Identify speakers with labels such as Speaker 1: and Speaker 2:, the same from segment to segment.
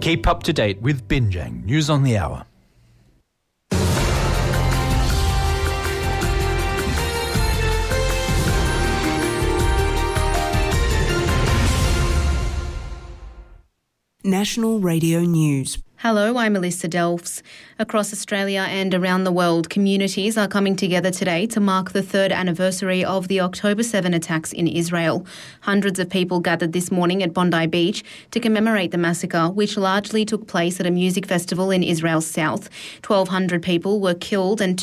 Speaker 1: Keep up to date with Binjang News on the Hour.
Speaker 2: National Radio News.
Speaker 3: Hello, I'm Alyssa Delfs. Across Australia and around the world, communities are coming together today to mark the third anniversary of the October 7 attacks in Israel. Hundreds of people gathered this morning at Bondi Beach to commemorate the massacre, which largely took place at a music festival in Israel's south. 1,200 people were killed and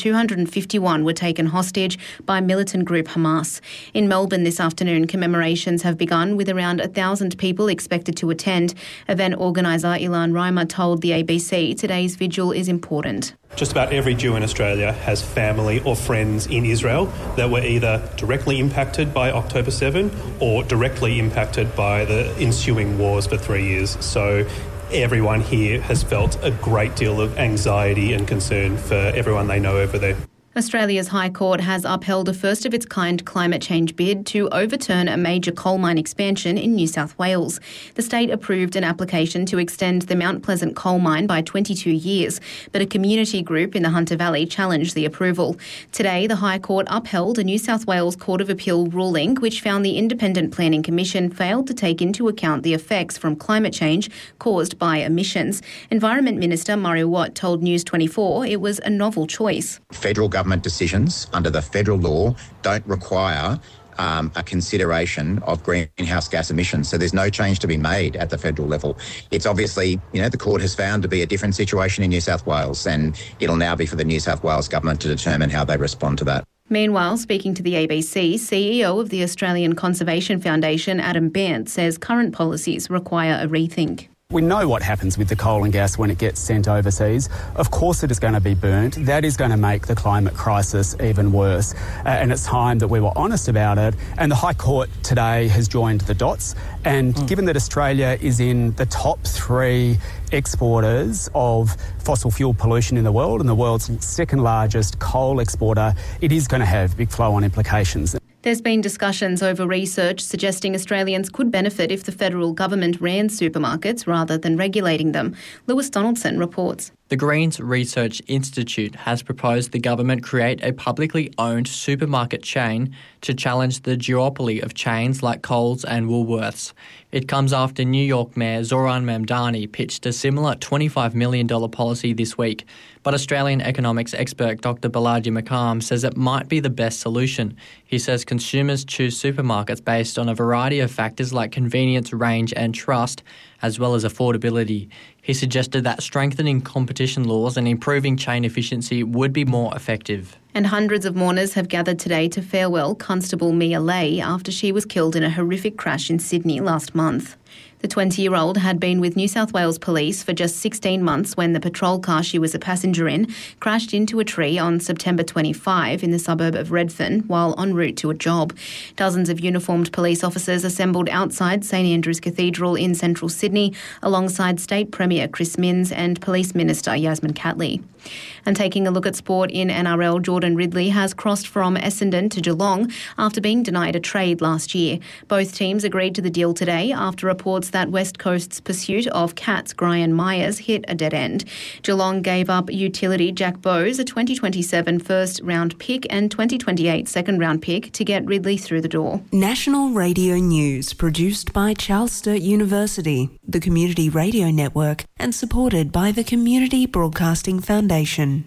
Speaker 3: 251 were taken hostage by militant group Hamas. In Melbourne this afternoon, commemorations have begun with around 1,000 people expected to attend. Event organiser Ilan Reimer told the ABC today's vigil is important.
Speaker 4: Just about every Jew in Australia has family or friends in Israel that were either directly impacted by October 7 or directly impacted by the ensuing wars for 3 years. So everyone here has felt a great deal of anxiety and concern for everyone they know over there.
Speaker 3: Australia's High Court has upheld a first-of-its-kind climate change bid to overturn a major coal mine expansion in New South Wales. The state approved an application to extend the Mount Pleasant coal mine by 22 years, but a community group in the Hunter Valley challenged the approval. Today, the High Court upheld a New South Wales Court of Appeal ruling which found the Independent Planning Commission failed to take into account the effects from climate change caused by emissions. Environment Minister Murray Watt told News 24 it was a novel choice.
Speaker 5: Federal government decisions under the federal law don't require a consideration of greenhouse gas emissions. So there's no change to be made at the federal level. It's obviously, the court has found to be a different situation in New South Wales, and it'll now be for the New South Wales government to determine how they respond to that.
Speaker 3: Meanwhile, speaking to the ABC, CEO of the Australian Conservation Foundation, Adam Bant, says current policies require a rethink.
Speaker 6: We know what happens with the coal and gas when it gets sent overseas. Of course it is going to be burnt. That is going to make the climate crisis even worse. And it's time that we were honest about it. And the High Court today has joined the dots. And given that Australia is in the top 3 exporters of fossil fuel pollution in the world and the world's second largest coal exporter, it is going to have big flow-on implications.
Speaker 3: There's been discussions over research suggesting Australians could benefit if the federal government ran supermarkets rather than regulating them. Lewis Donaldson reports.
Speaker 7: The Greens Research Institute has proposed the government create a publicly owned supermarket chain to challenge the duopoly of chains like Coles and Woolworths. It comes after New York Mayor Zoran Mamdani pitched a similar $25 million policy this week. But Australian economics expert Dr. Balaji McCalm says it might be the best solution. He says consumers choose supermarkets based on a variety of factors like convenience, range and trust, as well as affordability. He suggested that strengthening competition laws and improving chain efficiency would be more effective.
Speaker 3: And hundreds of mourners have gathered today to farewell Constable Mia Lay after she was killed in a horrific crash in Sydney last month. The 20-year-old had been with New South Wales Police for just 16 months when the patrol car she was a passenger in crashed into a tree on September 25 in the suburb of Redfern while en route to a job. Dozens of uniformed police officers assembled outside St Andrew's Cathedral in central Sydney alongside State Premier Chris Minns and Police Minister Yasmin Catley. And taking a look at sport in NRL, Jordan Ridley has crossed from Essendon to Geelong after being denied a trade last year. Both teams agreed to the deal today after reports that West Coast's pursuit of Cats' Brian Myers hit a dead end. Geelong gave up utility Jack Bowes, a 2027 first-round pick and 2028 second-round pick to get Ridley through the door.
Speaker 2: National Radio News, produced by Charles Sturt University, the Community Radio Network, and supported by the Community Broadcasting Foundation.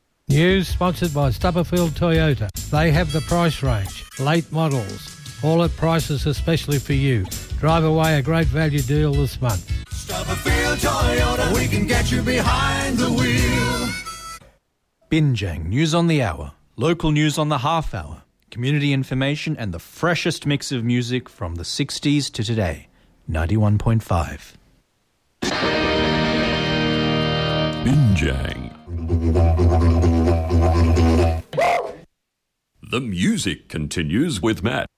Speaker 8: News sponsored by Stubberfield Toyota. They have the price range, late models, all at prices especially for you. Drive away a great value deal this month.
Speaker 9: Stubberfield Toyota, we can get you behind the wheel.
Speaker 1: Binjang News on the Hour, local news on the half hour, community information and the freshest mix of music from the 60s to today. 91.5.
Speaker 10: Binjang. The music continues with Matt.